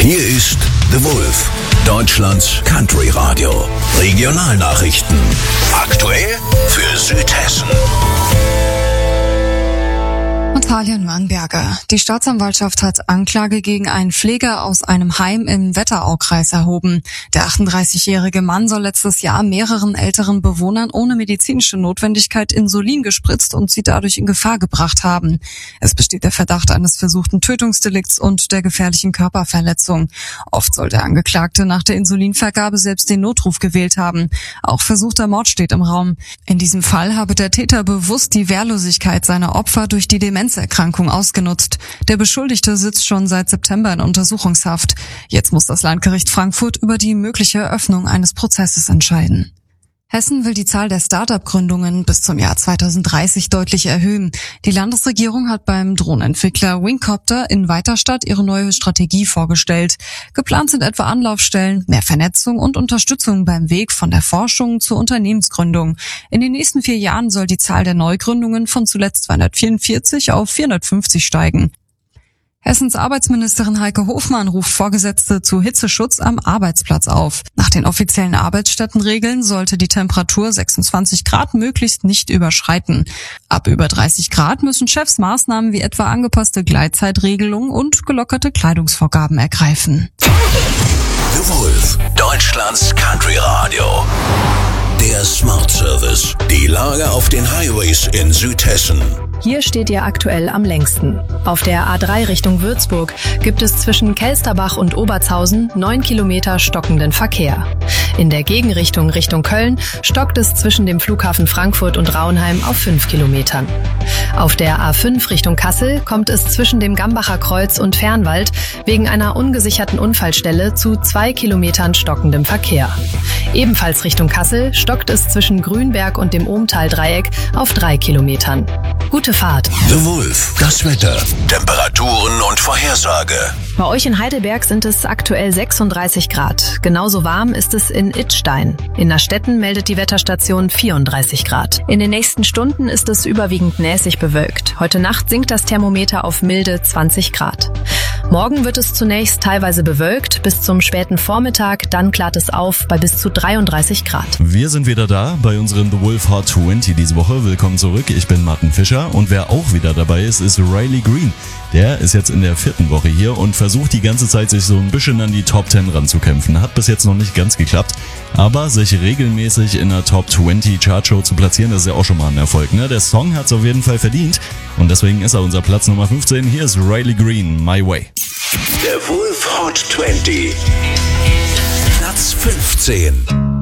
Hier ist The Wolf, Deutschlands Country Radio. Regionalnachrichten. Aktuell für Südhessen. Natalia Nürnberger. Die Staatsanwaltschaft hat Anklage gegen einen Pfleger aus einem Heim im Wetteraukreis erhoben. Der 38-jährige Mann soll letztes Jahr mehreren älteren Bewohnern ohne medizinische Notwendigkeit Insulin gespritzt und sie dadurch in Gefahr gebracht haben. Es besteht der Verdacht eines versuchten Tötungsdelikts und der gefährlichen Körperverletzung. Oft soll der Angeklagte nach der Insulinvergabe selbst den Notruf gewählt haben. Auch versuchter Mord steht im Raum. In diesem Fall habe der Täter bewusst die Wehrlosigkeit seiner Opfer durch die Demenzerkrankung ausgenutzt. Der Beschuldigte sitzt schon seit September in Untersuchungshaft. Jetzt muss das Landgericht Frankfurt über die mögliche Eröffnung eines Prozesses entscheiden. Hessen will die Zahl der Start-up-Gründungen bis zum Jahr 2030 deutlich erhöhen. Die Landesregierung hat beim Drohnenentwickler Wingcopter in Weiterstadt ihre neue Strategie vorgestellt. Geplant sind etwa Anlaufstellen, mehr Vernetzung und Unterstützung beim Weg von der Forschung zur Unternehmensgründung. In den nächsten 4 Jahren soll die Zahl der Neugründungen von zuletzt 244 auf 450 steigen. Hessens Arbeitsministerin Heike Hofmann ruft Vorgesetzte zu Hitzeschutz am Arbeitsplatz auf. Nach den offiziellen Arbeitsstättenregeln sollte die Temperatur 26 Grad möglichst nicht überschreiten. Ab über 30 Grad müssen Chefs Maßnahmen wie etwa angepasste Gleitzeitregelungen und gelockerte Kleidungsvorgaben ergreifen. The Wolf, Deutschlands Country Radio. Der Smart Service. Die Lage auf den Highways in Südhessen. Hier steht ihr aktuell am längsten. Auf der A3 Richtung Würzburg gibt es zwischen Kelsterbach und Obertshausen 9 Kilometer stockenden Verkehr. In der Gegenrichtung Richtung Köln stockt es zwischen dem Flughafen Frankfurt und Raunheim auf 5 Kilometern. Auf der A5 Richtung Kassel kommt es zwischen dem Gambacher Kreuz und Fernwald wegen einer ungesicherten Unfallstelle zu 2 Kilometern stockendem Verkehr. Ebenfalls Richtung Kassel stockt es zwischen Grünberg und dem Ohmtal-Dreieck auf 3 Kilometern. Gute Fahrt. The Wolf, das Wetter, Temperaturen und Vorhersage. Bei euch in Heidelberg sind es aktuell 36 Grad. Genauso warm ist es in Idstein. In Nastetten meldet die Wetterstation 34 Grad. In den nächsten Stunden ist es überwiegend mäßig bewölkt. Heute Nacht sinkt das Thermometer auf milde 20 Grad. Morgen wird es zunächst teilweise bewölkt, bis zum späten Vormittag, dann klart es auf bei bis zu 33 Grad. Wir sind wieder da bei unserem The Wolf Hot 20 diese Woche. Willkommen zurück, ich bin Martin Fischer und wer auch wieder dabei ist Riley Green. Der ist jetzt in der 4. Woche hier und versucht die ganze Zeit, sich so ein bisschen an die Top 10 ranzukämpfen. Hat bis jetzt noch nicht ganz geklappt, aber sich regelmäßig in der Top 20 Chartshow zu platzieren, das ist ja auch schon mal ein Erfolg, ne? Der Song hat es auf jeden Fall verdient und deswegen ist er unser Platz Nummer 15. Hier ist Riley Green, My Way. Der Wolf Hot 20. Platz 15.